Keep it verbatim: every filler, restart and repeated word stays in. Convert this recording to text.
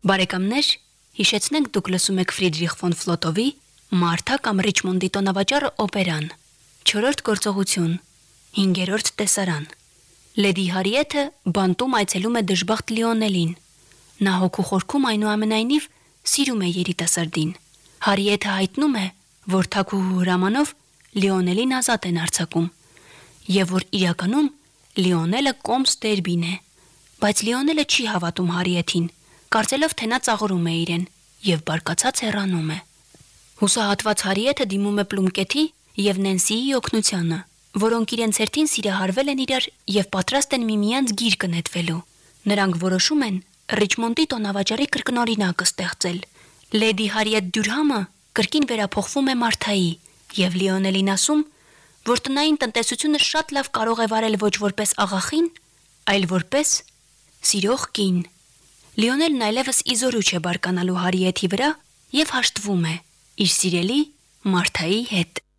Բարեկամներ, հիշեցնենք դուք լսում եք Ֆրիդրիխ ֆոն Ֆլոտովի Մարթա կամ Ռիչմոնդի տոնավաճառ օպերան, չորրորդ գործողություն, հինգերորդ տեսարան։ Լեդի Հարիեթը բանտում այցելում է դժբախտ Լիոնելին։ Նա հոգու խորքում այնուամենայնիվ սիրում է երիտասարդին։ Հարիեթը հայտնում է, որ թագուհու հրամանով Լիոնելին ազատ են արձակում, եւ որ իրականում Լիոնելը կոմս Դերբին է, բայց Լիոնելը չի հավատում Հարիեթին, կարծելով թե նա ծաղրում է իրեն եւ բարկացած հեռանում է։ Հուսահատված Հարիեթը դիմում է Պլումկեթի եւ Նենսիի օգնությանը, որոնք իրենց հերթին սիրահարվել են իրար եւ պատրաստ են միմյանց գիրկը նետվելու։ Նրանք որոշում են Ռիչմոնդի տոնավաճառի կրկնօրինակը ստեղծել։ Լեդի Հարիեթ Դյուրհամը կրկին վերափոխվում է Մարթայի եւ Լիոնելին ասում, որ տնային տնտեսությունը շատ լավ կարող է վարել ոչ որպես աղախին, այլ որպես սիրող կին։ Լիոնելն այլևս իզորու չէ բարկանալու Հարիեթի վրա եւ հաշտվում է իր սիրելի Մարթայի հետ։